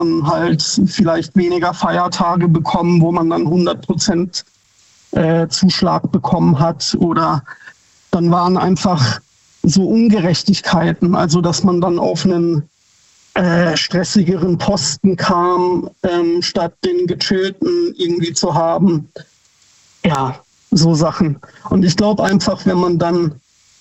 halt vielleicht weniger Feiertage bekommen, wo man dann 100% Zuschlag bekommen hat. Oder dann waren einfach so Ungerechtigkeiten, also dass man dann auf einen stressigeren Posten kam, statt den gechillten irgendwie zu haben. Ja, so Sachen. Und ich glaube einfach, wenn man dann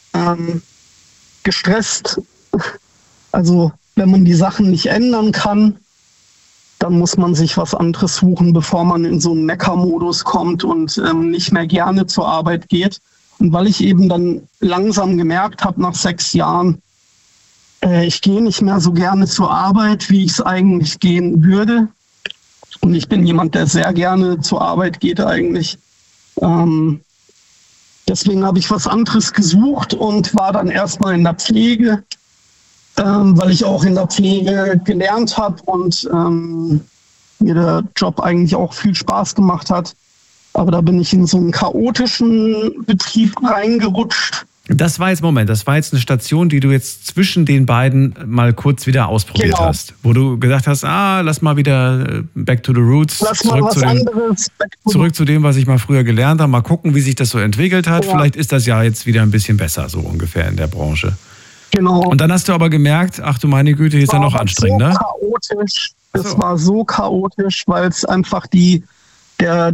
gestresst, also wenn man die Sachen nicht ändern kann, dann muss man sich was anderes suchen, bevor man in so einen Meckermodus kommt und nicht mehr gerne zur Arbeit geht. Und weil ich eben dann langsam gemerkt habe, nach 6 Jahren, ich gehe nicht mehr so gerne zur Arbeit, wie ich es eigentlich gehen würde. Und ich bin jemand, der sehr gerne zur Arbeit geht eigentlich. Deswegen habe ich was anderes gesucht und war dann erstmal in der Pflege, weil ich auch in der Pflege gelernt habe und mir der Job eigentlich auch viel Spaß gemacht hat. Aber da bin ich in so einen chaotischen Betrieb reingerutscht. Das war jetzt eine Station, die du jetzt zwischen den beiden mal kurz wieder ausprobiert hast. Wo du gesagt hast, lass mal wieder back to the roots. Zurück zu dem, was ich mal früher gelernt habe. Mal gucken, wie sich das so entwickelt hat. Ja. Vielleicht ist das ja jetzt wieder ein bisschen besser, so ungefähr in der Branche. Genau. Und dann hast du aber gemerkt, ach du meine Güte, hier ist ja noch anstrengender. Chaotisch. Es war so chaotisch, weil es einfach diese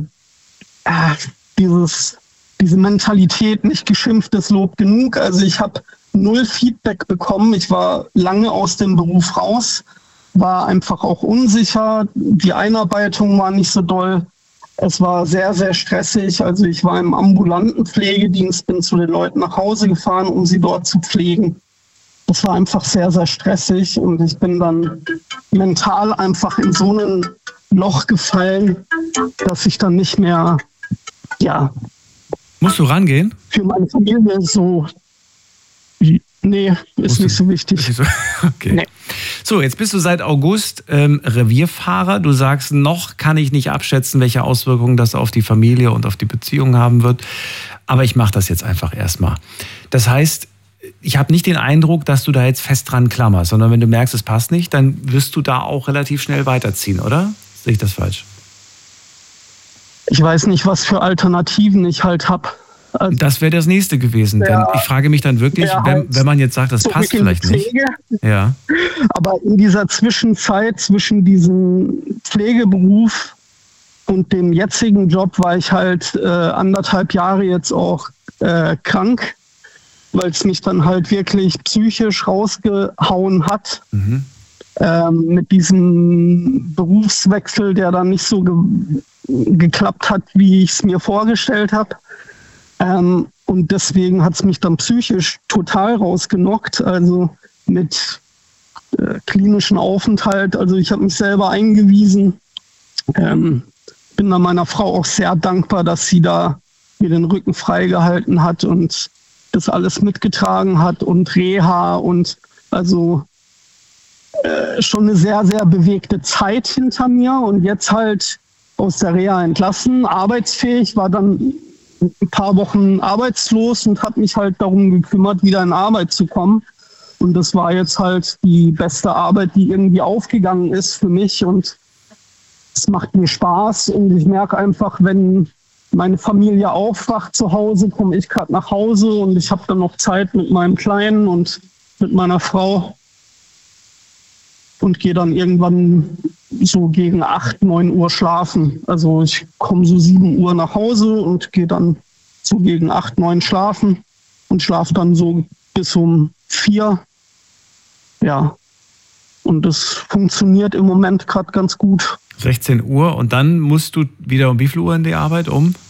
Mentalität, nicht geschimpftes Lob genug. Also ich habe 0 Feedback bekommen. Ich war lange aus dem Beruf raus, war einfach auch unsicher. Die Einarbeitung war nicht so doll. Es war sehr, sehr stressig. Also ich war im ambulanten Pflegedienst, bin zu den Leuten nach Hause gefahren, um sie dort zu pflegen. Das war einfach sehr, sehr stressig und ich bin dann mental einfach in so ein Loch gefallen, dass ich dann nicht mehr, Musst du rangehen? Für meine Familie so. Nee, ist nicht so wichtig. Okay. Nee. So, jetzt bist du seit August Revierfahrer. Du sagst, noch kann ich nicht abschätzen, welche Auswirkungen das auf die Familie und auf die Beziehung haben wird. Aber ich mache das jetzt einfach erstmal. Das heißt, ich habe nicht den Eindruck, dass du da jetzt fest dran klammerst, sondern wenn du merkst, es passt nicht, dann wirst du da auch relativ schnell weiterziehen, oder? Sehe ich das falsch? Ich weiß nicht, was für Alternativen ich halt habe. Also, das wäre das nächste gewesen. Denn ich frage mich dann wirklich, wenn man jetzt sagt, das passt vielleicht nicht. Ja. Aber in dieser Zwischenzeit zwischen diesem Pflegeberuf und dem jetzigen Job war ich halt 1,5 Jahre jetzt auch krank, weil es mich dann halt wirklich psychisch rausgehauen hat. Mhm. Mit diesem Berufswechsel, der dann nicht so geklappt hat, wie ich es mir vorgestellt habe. Und deswegen hat es mich dann psychisch total rausgenockt, also mit klinischen Aufenthalt. Also ich habe mich selber eingewiesen. Bin da meiner Frau auch sehr dankbar, dass sie da mir den Rücken freigehalten hat und das alles mitgetragen hat und Reha und also schon eine sehr, sehr bewegte Zeit hinter mir und jetzt halt aus der Reha entlassen, arbeitsfähig, war dann ein paar Wochen arbeitslos und habe mich halt darum gekümmert, wieder in Arbeit zu kommen. Und das war jetzt halt die beste Arbeit, die irgendwie aufgegangen ist für mich und es macht mir Spaß und ich merke einfach, wenn meine Familie aufwacht zu Hause, komme ich gerade nach Hause und ich habe dann noch Zeit mit meinem Kleinen und mit meiner Frau und gehe dann irgendwann so gegen 8, 9 Uhr schlafen. Also ich komme so 7 Uhr nach Hause und gehe dann so gegen 8, 9 schlafen und schlafe dann so bis um 4. Ja, und das funktioniert im Moment gerade ganz gut. 16 Uhr und dann musst du wieder um wie viel Uhr in die Arbeit?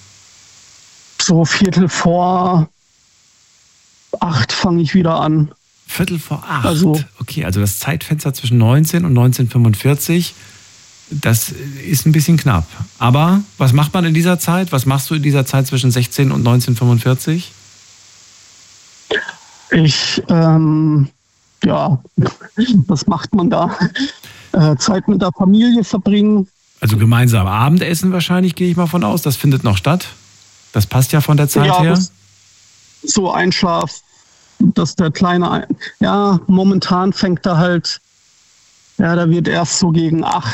So 7:45 fange ich wieder an. 7:45? Also, okay, also das Zeitfenster zwischen 19 und 19:45, das ist ein bisschen knapp. Aber was macht man in dieser Zeit? Was machst du in dieser Zeit zwischen 16 und 19:45? Was macht man da? Zeit mit der Familie verbringen. Also gemeinsam Abendessen wahrscheinlich, gehe ich mal von aus. Das findet noch statt. Das passt ja von der Zeit her. So Einschlaf, dass der Kleine, momentan fängt er halt Ja, da wird erst so gegen 8